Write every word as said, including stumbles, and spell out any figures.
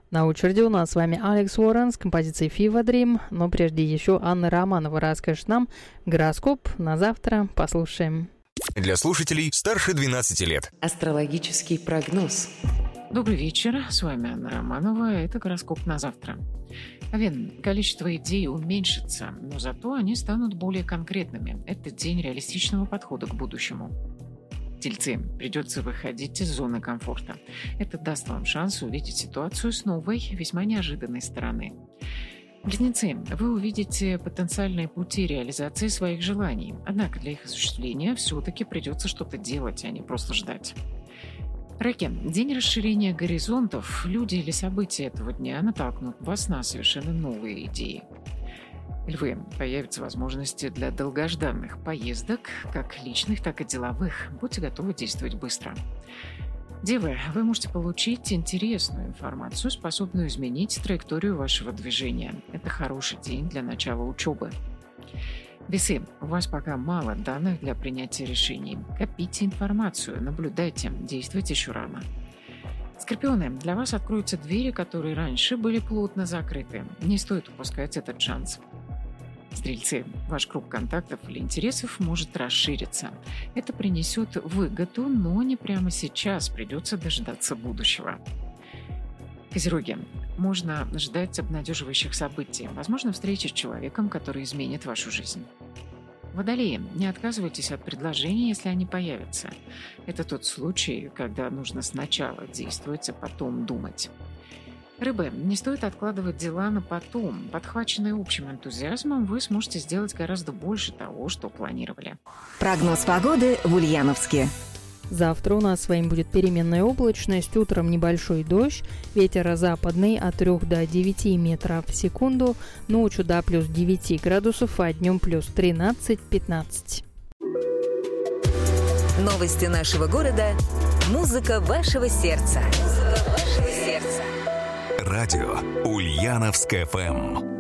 На очереди у нас с вами Алекс Уоррен с композицией Fever Dream, но прежде еще Анна Романова расскажет нам гороскоп на завтра. Послушаем. Для слушателей старше двенадцати лет. Астрологический прогноз. Добрый вечер, с вами Анна Романова, это гороскоп на завтра. Овен, количество идей уменьшится, но зато они станут более конкретными. Это день реалистичного подхода к будущему. Тельцы, придется выходить из зоны комфорта. Это даст вам шанс увидеть ситуацию с новой, весьма неожиданной стороны. Близнецы, вы увидите потенциальные пути реализации своих желаний, однако для их осуществления все-таки придется что-то делать, а не просто ждать. Раки, день расширения горизонтов, люди или события этого дня натолкнут вас на совершенно новые идеи. Львы, появятся возможности для долгожданных поездок, как личных, так и деловых. Будьте готовы действовать быстро. Девы, вы можете получить интересную информацию, способную изменить траекторию вашего движения. Это хороший день для начала учебы. Весы, у вас пока мало данных для принятия решений. Копите информацию, наблюдайте, действуйте еще рано. Скорпионы, для вас откроются двери, которые раньше были плотно закрыты. Не стоит упускать этот шанс. Стрельцы, ваш круг контактов или интересов может расшириться. Это принесет выгоду, но не прямо сейчас, придется дождаться будущего. Козероги, можно ждать обнадеживающих событий, возможно, встречи с человеком, который изменит вашу жизнь. Водолеи, не отказывайтесь от предложений, если они появятся. Это тот случай, когда нужно сначала действовать, а потом думать. Рыбы, не стоит откладывать дела на потом. Подхваченные общим энтузиазмом, вы сможете сделать гораздо больше того, что планировали. Прогноз погоды в Ульяновске. Завтра у нас с вами будет переменная облачность, утром небольшой дождь, ветер западный от трёх до девяти метров в секунду, ночью до плюс девяти градусов, а днем плюс тринадцать-пятнадцать. Новости нашего города. Музыка вашего сердца. Музыка вашего сердца. Радио Ульяновск эф эм.